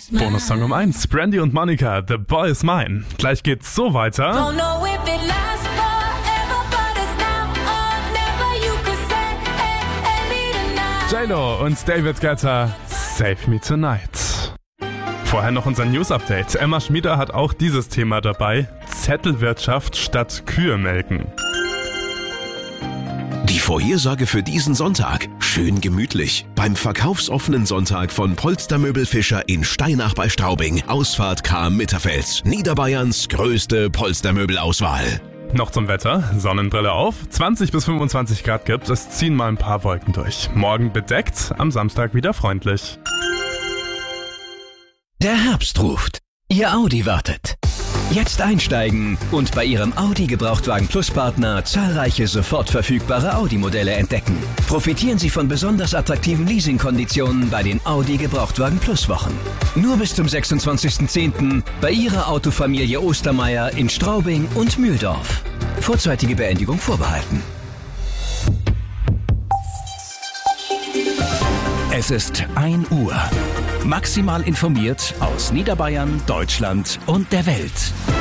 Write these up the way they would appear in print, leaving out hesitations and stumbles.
Bonussong um 1. Brandy und Monica, The Boy Is Mine. Gleich geht's so weiter. J-Lo und David Guetta, Save Me Tonight. Vorher noch unser News-Update. Emma Schmieder hat auch dieses Thema dabei. Zettelwirtschaft statt Kühe melken. Die Vorhersage für diesen Sonntag. Schön gemütlich. Beim verkaufsoffenen Sonntag von Polstermöbel Fischer in Steinach bei Straubing. Ausfahrt Cham-Mitterfels. Niederbayerns größte Polstermöbelauswahl. Noch zum Wetter. Sonnenbrille auf. 20 bis 25 Grad gibt es. Ziehen mal ein paar Wolken durch. Morgen bedeckt, am Samstag wieder freundlich. Der Herbst ruft. Ihr Audi wartet. Jetzt einsteigen und bei Ihrem Audi Gebrauchtwagen Plus Partner zahlreiche sofort verfügbare Audi-Modelle entdecken. Profitieren Sie von besonders attraktiven Leasingkonditionen bei den Audi Gebrauchtwagen Plus Wochen. Nur bis zum 26.10. bei Ihrer Autofamilie Ostermeier in Straubing und Mühldorf. Vorzeitige Beendigung vorbehalten. Es ist 1 Uhr. Maximal informiert aus Niederbayern, Deutschland und der Welt.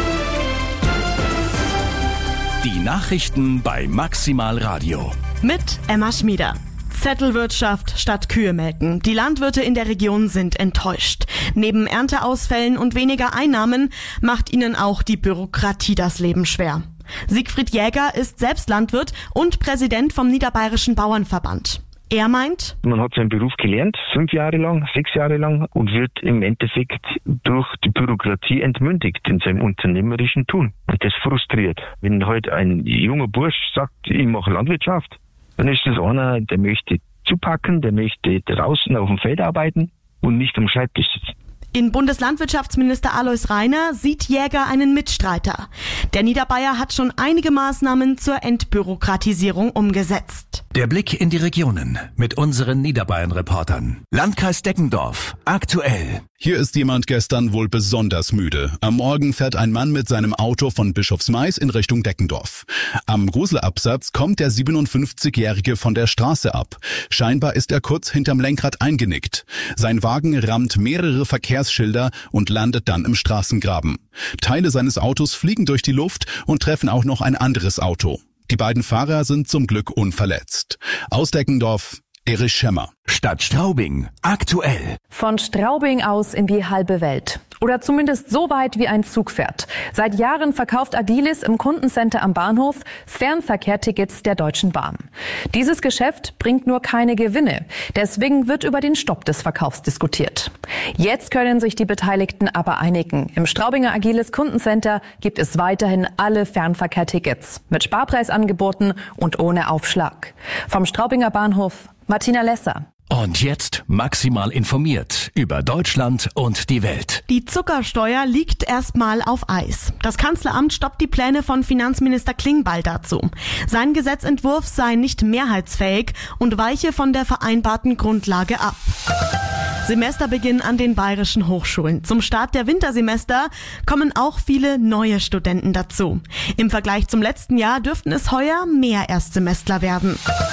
Die Nachrichten bei Maximal Radio. Mit Emma Schmieder. Zettelwirtschaft statt Kühe melken. Die Landwirte in der Region sind enttäuscht. Neben Ernteausfällen und weniger Einnahmen macht ihnen auch die Bürokratie das Leben schwer. Siegfried Jäger ist selbst Landwirt und Präsident vom Niederbayerischen Bauernverband. Er meint, man hat seinen Beruf gelernt, 5 Jahre lang, 6 Jahre lang und wird im Endeffekt durch die Bürokratie entmündigt in seinem unternehmerischen Tun. Und das frustriert. Wenn heute ein junger Bursch sagt, ich mache Landwirtschaft, dann ist das einer, der möchte zupacken, der möchte draußen auf dem Feld arbeiten und nicht am Schreibtisch sitzen. in Bundeslandwirtschaftsminister Alois Rainer sieht Jäger einen Mitstreiter. Der Niederbayer hat schon einige Maßnahmen zur Entbürokratisierung umgesetzt. Der Blick in die Regionen mit unseren Niederbayern-Reportern. Landkreis Deggendorf, aktuell. Hier ist jemand gestern wohl besonders müde. Am Morgen fährt ein Mann mit seinem Auto von Bischofsmais in Richtung Deggendorf. Am Gruselabsatz kommt der 57-Jährige von der Straße ab. Scheinbar ist er kurz hinterm Lenkrad eingenickt. Sein Wagen rammt mehrere Verkehrsschilder und landet dann im Straßengraben. Teile seines Autos fliegen durch die Luft und treffen auch noch ein anderes Auto. Die beiden Fahrer sind zum Glück unverletzt. Aus Deggendorf, Erich Schemmer. Stadt Straubing, aktuell. Von Straubing aus in die halbe Welt. Oder zumindest so weit wie ein Zug fährt. Seit Jahren verkauft Agilis im Kundencenter am Bahnhof Fernverkehrtickets der Deutschen Bahn. Dieses Geschäft bringt nur keine Gewinne. Deswegen wird über den Stopp des Verkaufs diskutiert. Jetzt können sich die Beteiligten aber einigen. Im Straubinger Agilis Kundencenter gibt es weiterhin alle Fernverkehrtickets. Mit Sparpreisangeboten und ohne Aufschlag. Vom Straubinger Bahnhof Martina Lesser. Und jetzt maximal informiert über Deutschland und die Welt. Die Zuckersteuer liegt erstmal auf Eis. Das Kanzleramt stoppt die Pläne von Finanzminister Klingbeil dazu. Sein Gesetzentwurf sei nicht mehrheitsfähig und weiche von der vereinbarten Grundlage ab. Semesterbeginn an den bayerischen Hochschulen. Zum Start der Wintersemester kommen auch viele neue Studenten dazu. Im Vergleich zum letzten Jahr dürften es heuer mehr Erstsemestler werden.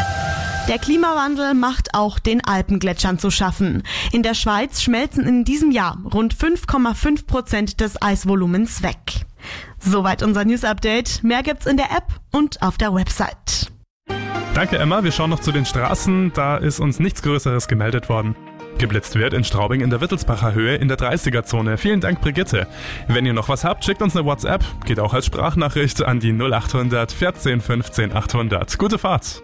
Der Klimawandel macht auch den Alpengletschern zu schaffen. In der Schweiz schmelzen in diesem Jahr rund 5,5% des Eisvolumens weg. Soweit unser News-Update. Mehr gibt's in der App und auf der Website. Danke, Emma. Wir schauen noch zu den Straßen. Da ist uns nichts Größeres gemeldet worden. Geblitzt wird in Straubing in der Wittelsbacher Höhe in der 30er-Zone. Vielen Dank, Brigitte. Wenn ihr noch was habt, schickt uns eine WhatsApp. Geht auch als Sprachnachricht an die 0800 14 15 800. Gute Fahrt.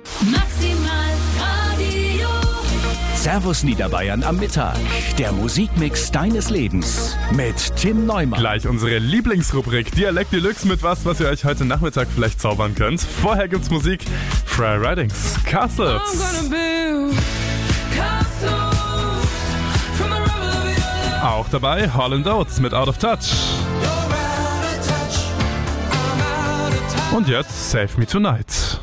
Servus Niederbayern am Mittag. Der Musikmix deines Lebens mit Tim Neumann. Gleich unsere Lieblingsrubrik Dialekt Deluxe mit was ihr euch heute Nachmittag vielleicht zaubern könnt. Vorher gibt's Musik. Fry Ridings, Castles. Auch dabei Hall & Oates mit Out of Touch. Und jetzt Save Me Tonight.